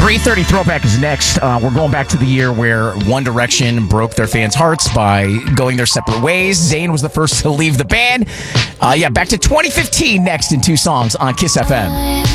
3:30 Throwback is next. We're going back to the year where One Direction broke their fans' hearts by going their separate ways. Zayn was the first to leave the band. Back to 2015 next in two songs on Kiss FM.